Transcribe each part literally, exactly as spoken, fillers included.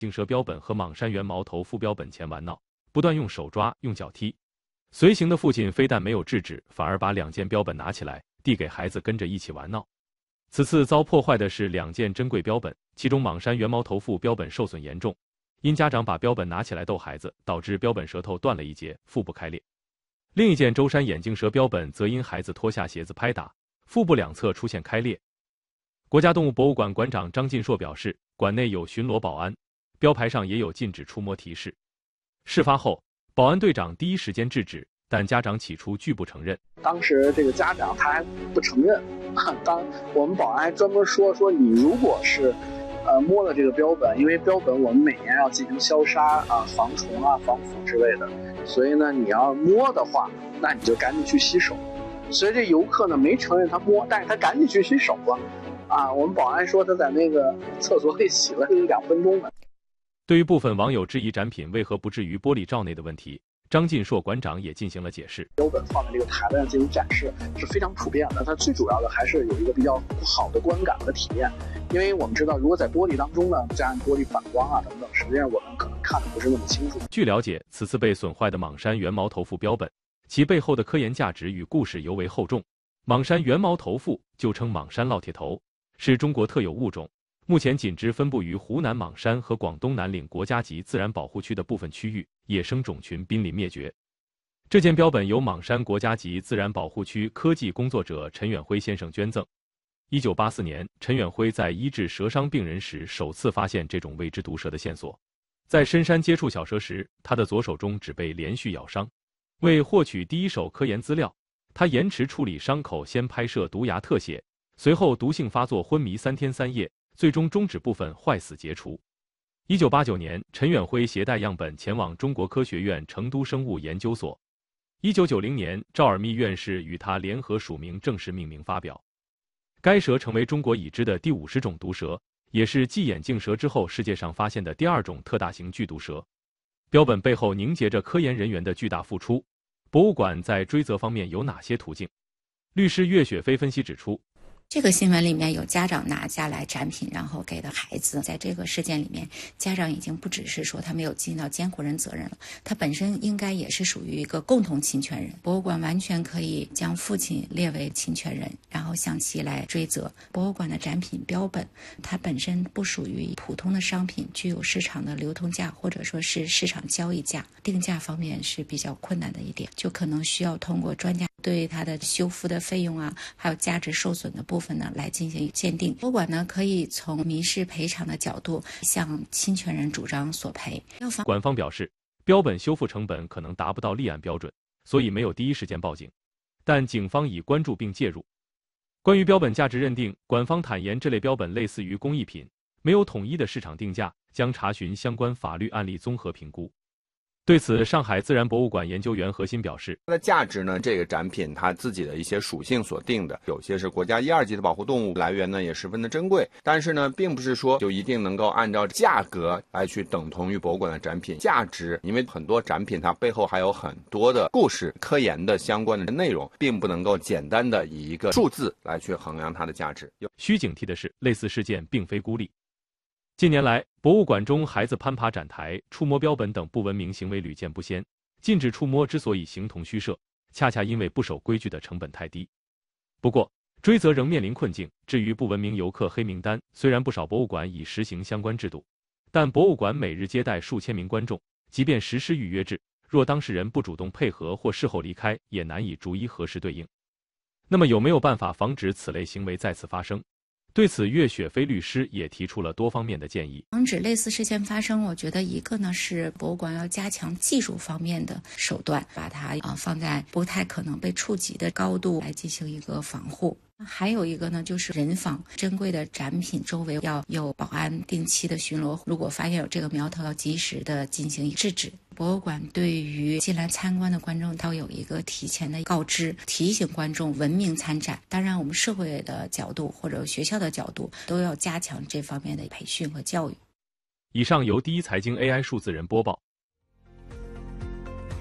镜蛇标本和莽山原毛头副标本前玩闹，不断用手抓、用脚踢。随行的父亲非但没有制止，反而把两件标本拿起来，递给孩子跟着一起玩闹。此次遭破坏的是两件珍贵标本，其中莽山原毛头腹标本受损严重，因家长把标本拿起来逗孩子，导致标本舌头断了一截，腹部开裂。另一件舟山眼镜蛇标本则因孩子脱下鞋子拍打，腹部两侧出现开裂。国家动物博物馆馆长张进硕表示，馆内有巡逻保安，标牌上也有禁止触摸提示。事发后，保安队长第一时间制止，但家长起初拒不承认。 当时这个家长他还不承认，当我们保安还专门说说你如果是，呃摸了这个标本，因为标本我们每年要进行消杀啊、防虫啊、防腐之类的，所以呢你要摸的话，那你就赶紧去洗手。所以这游客呢没承认他摸，但是他赶紧去洗手了。啊，我们保安说他在那个厕所里洗了两分钟呢。 对于部分网友质疑展品为何不置于玻璃罩内的问题，张进硕馆长也进行了解释。 标本放在这个台子上进行展示是非常普遍的，它最主要的还是有一个比较好的观感和体验。因为我们知道，如果在玻璃当中呢，加上玻璃反光啊等等，实际上我们可能看的不是那么清楚。 据了解，此次被损坏的莽山原毛头腹标本，其背后的科研价值与故事尤为厚重。莽山原毛头腹就称莽山烙铁头，是中国特有物种，目前仅只分布于湖南莽山和广东南岭国家级自然保护区的部分区域，野生种群濒临灭绝。这件标本由莽山国家级自然保护区科技工作者陈远辉先生捐赠。一九八四年，陈远辉在医治蛇伤病人时首次发现这种未知毒蛇的线索。在深山接触小蛇时，他的左手中指被连续咬伤。为获取第一手科研资料，他延迟处理伤口，先拍摄毒牙特写，随后毒性发作昏迷三天三夜，最终中指部分坏死截除。一九八九年，陈远辉携带样本前往中国科学院成都生物研究所。一九九零年，赵尔密院士与他联合署名正式命名发表。该蛇成为中国已知的第五十种毒蛇，也是继眼镜蛇之后世界上发现的第二种特大型剧毒蛇。标本背后凝结着科研人员的巨大付出。博物馆在追责方面有哪些途径？律师岳雪飞分析指出， 这个新闻里面有家长拿下来展品，然后给的孩子。在这个事件里面，家长已经不只是说他没有尽到监护人责任了，他本身应该也是属于一个共同侵权人。博物馆完全可以将父亲列为侵权人，然后向其来追责。博物馆的展品标本，它本身不属于普通的商品，具有市场的流通价或者说是市场交易价，定价方面是比较困难的一点，就可能需要通过专家对它的修复的费用啊，还有价值受损的部分呢来进行鉴定。博物馆呢可以从民事赔偿的角度向侵权人主张索赔。 馆方表示，标本修复成本可能达不到立案标准，所以没有第一时间报警，但警方已关注并介入。关于标本价值认定，馆方坦言这类标本类似于工艺品，没有统一的市场定价，将查询相关法律案例综合评估。对此，上海自然博物馆研究员何鑫表示， 它的价值呢，这个展品它自己的一些属性所定的，有些是国家一二级的保护动物，来源呢也十分的珍贵，但是呢并不是说就一定能够按照价格来去等同于博物馆的展品价值，因为很多展品它背后还有很多的故事、科研的相关的内容，并不能够简单的以一个数字来去衡量它的价值。 需警惕的是，类似事件并非孤立。近年来，博物馆中孩子攀爬展台、触摸标本等不文明行为屡见不鲜。禁止触摸之所以形同虚设，恰恰因为不守规矩的成本太低。不过，追责仍面临困境。至于不文明游客黑名单，虽然不少博物馆已实行相关制度，但博物馆每日接待数千名观众，即便实施预约制，若当事人不主动配合或事后离开，也难以逐一核实对应。那么，有没有办法防止此类行为再次发生？对此，岳雪飞律师也提出了多方面的建议。 防止类似事件发生，我觉得一个呢是博物馆要加强技术方面的手段，把它啊放在不太可能被触及的高度来进行一个防护。还有一个呢，就是人防珍贵的展品周围要有保安定期的巡逻，如果发现有这个苗头，要及时的进行制止。博物馆对于进来参观的观众，它要有一个提前的告知，提醒观众文明参展。当然，我们社会的角度或者学校的角度，都要加强这方面的培训和教育。 以上由第一财经 A I 数字人播报。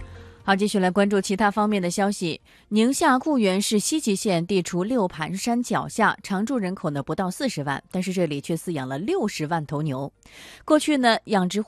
好，继续来关注其他方面的消息。宁夏固原市西岐县地处六盘山脚下，常住人口呢不到四十万，但是这里却饲养了六十万头牛。过去呢，养殖户